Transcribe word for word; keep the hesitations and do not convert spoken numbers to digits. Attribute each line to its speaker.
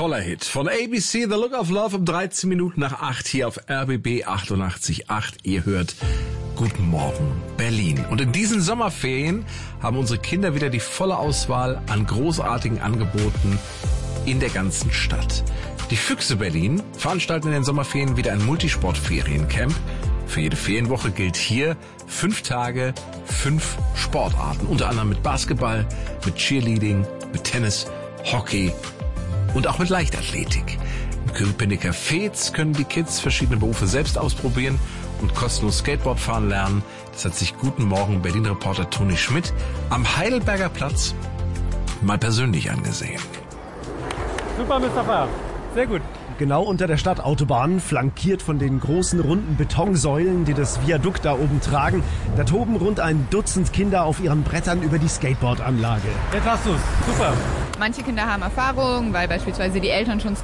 Speaker 1: toller Hit von A B C, The Look of Love um dreizehn Minuten nach acht hier auf R B B achtundachtzig Komma acht. Ihr hört Guten Morgen Berlin. Und in diesen Sommerferien haben unsere Kinder wieder die volle Auswahl an großartigen Angeboten in der ganzen Stadt. Die Füchse Berlin veranstalten in den Sommerferien wieder ein Multisport-Feriencamp. Für jede Ferienwoche gilt hier fünf Tage, fünf Sportarten. Unter anderem mit Basketball, mit Cheerleading, mit Tennis, Hockey und auch mit Leichtathletik. Im Köpenicker Fez können die Kids verschiedene Berufe selbst ausprobieren und kostenlos Skateboard fahren lernen. Das hat sich Guten Morgen Berlin-Reporter Toni Schmidt am Heidelberger Platz mal persönlich angesehen.
Speaker 2: Super, Mustafa. Sehr gut.
Speaker 3: Genau unter der Stadtautobahn, flankiert von den großen runden Betonsäulen, die das Viadukt da oben tragen. Da toben rund ein Dutzend Kinder auf ihren Brettern über die Skateboardanlage.
Speaker 2: Jetzt hast du's. Super.
Speaker 4: Manche Kinder haben Erfahrung, weil beispielsweise die Eltern schon